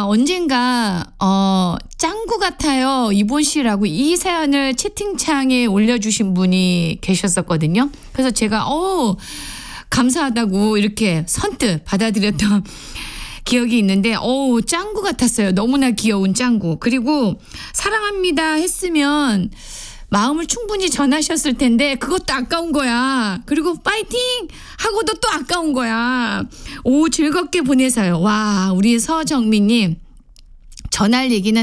언젠가 짱구 같아요 이본 씨라고 이 사연을 채팅창에 올려주신 분이 계셨었거든요. 그래서 제가 감사하다고 이렇게 선뜻 받아들였던 기억이 있는데 짱구 같았어요. 너무나 귀여운 짱구. 그리고 사랑합니다 했으면 마음을 충분히 전하셨을 텐데 그것도 아까운 거야. 그리고 파이팅 하고도 또 아까운 거야. 즐겁게 보내서요. 와, 우리 서정민님 전할 얘기는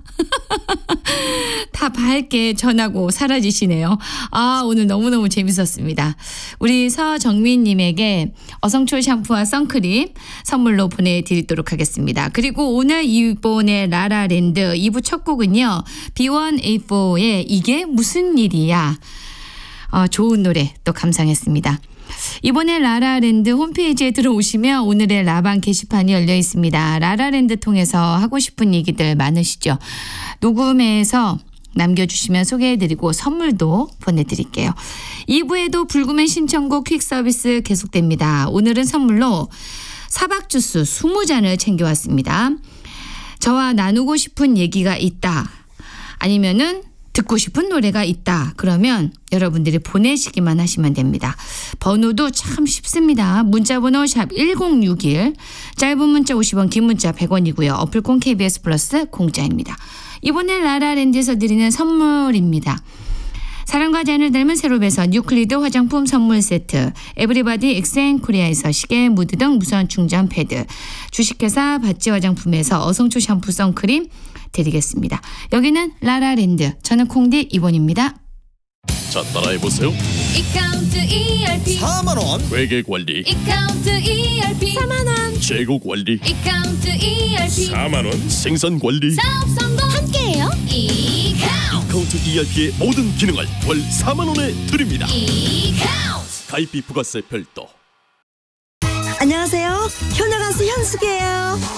다 밝게 전하고 사라지시네요. 오늘 너무너무 재밌었습니다. 우리 서정민님에게 어성초 샴푸와 선크림 선물로 보내드리도록 하겠습니다. 그리고 오늘 이번에 라라랜드 2부 첫 곡은요. B1A4의 이게 무슨 일이야. 좋은 노래 또 감상했습니다. 이번에 라라랜드 홈페이지에 들어오시면 오늘의 라방 게시판이 열려 있습니다. 라라랜드 통해서 하고 싶은 얘기들 많으시죠? 녹음해서 남겨주시면 소개해드리고 선물도 보내드릴게요. 2부에도 불구맨 신청곡 퀵 서비스 계속됩니다. 오늘은 선물로 사박주스 20잔을 챙겨왔습니다. 저와 나누고 싶은 얘기가 있다. 아니면은 듣고 싶은 노래가 있다. 그러면 여러분들이 보내시기만 하시면 됩니다. 번호도 참 쉽습니다. 문자번호 샵 1061, 짧은 문자 50원, 긴 문자 100원이고요. 어플콘 KBS 플러스 공짜입니다. 이번에 라라랜드에서 드리는 선물입니다. 사랑과 자연을 닮은 세로베서 뉴클리드 화장품 선물 세트, 에브리바디 엑센코리아에서 시계, 무드 등 무선 충전 패드, 주식회사 바찌 화장품에서 어성초 샴푸 선크림 드리겠습니다. 여기는 라라랜드. 저는 콩디 이본입니다. 자, 따라해보세요. 이카운트 ERP 4만원 회계관리, 이카운트 ERP 4만원 재고관리, 이카운트 ERP 4만원 생산관리. 사업 성공 함께해요. 이카운트 ERP의 모든 기능을 월 4만원에 드립니다. 이카운트 가입비 부가세 별도. 안녕하세요. 효녀 가수 현숙이에요.